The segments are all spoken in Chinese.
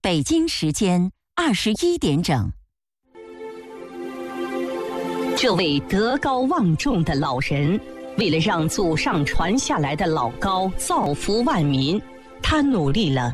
北京时间21点整。 这位德高望重的老人，为了让祖上传下来的老高造福万民，他努力了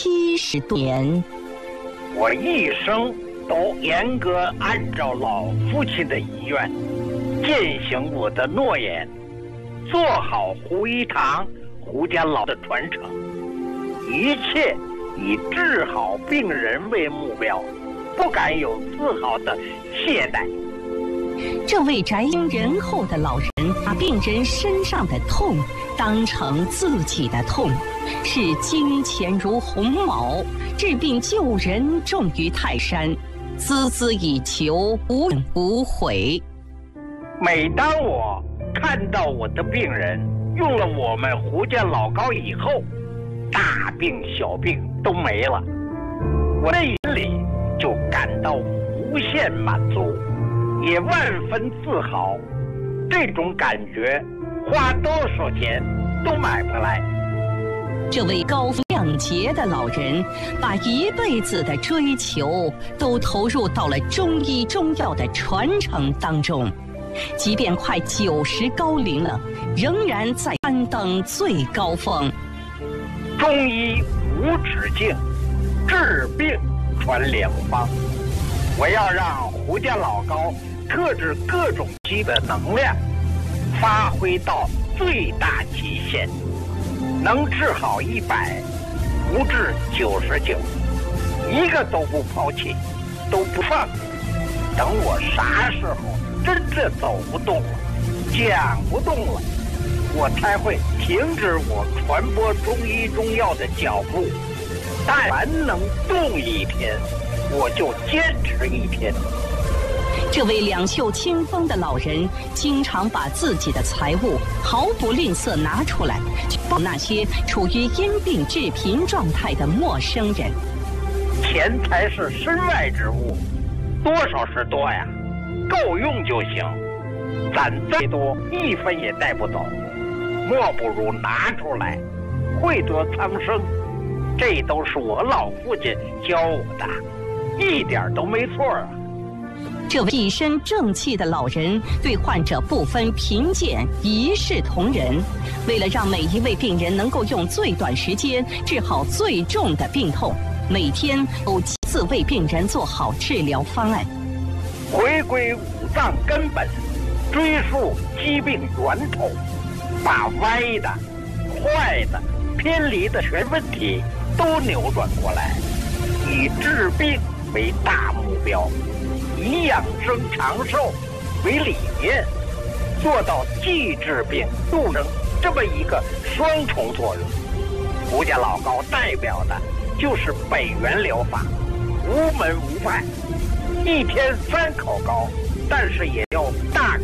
70多年。 我一生都严格按照老父亲的遗愿，践行我的诺言，做好胡一堂、胡家老的传承，一切以治好病人为目标，不敢有丝毫的懈怠。 这位宅心仁厚的老人，把病人身上的痛当成自己的痛，视金钱如鸿毛，治病救人重于泰山，孜孜以求，无怨无悔。 每当我看到我的病人用了我们胡家老膏以后，大病小病都没了，我内心里就感到无限满足，也万分自豪。这种感觉花多少钱都买不来。 这位高风亮节的老人，把一辈子的追求都投入到了中医中药的传承当中，即便快90高龄了，仍然在攀登最高峰。 中医无止境，治病传良方。我要让胡家老膏特制各种鸡的能量发挥到最大极限，能治好100，不治99，一个都不抛弃，都不放弃。等我啥时候真正走不动了，讲不动了，我才会停止我传播中医中药的脚步。但凡能动一天，我就坚持1天。 这位两袖清风的老人，经常把自己的财物毫不吝啬拿出来，去帮那些处于因病致贫状态的陌生人。 钱财是身外之物，多少是多呀，够用就行。攒再多1分也带不走，莫不如拿出来，惠泽苍生。这都是我老父亲教我的，一点都没错啊。 这位一身正气的老人，对患者不分贫贱，一视同仁。为了让每一位病人能够用最短时间治好最重的病痛，每天都亲自为病人做好治疗方案。 回归五脏根本，追溯疾病源头，把歪的、坏的、偏离的全问题都扭转过来，以治病为大目标，以养生长寿为理念，做到既治病又能这么一个双重作用。胡家老膏代表的就是北元疗法，无门无派，1天3口膏，但是也要大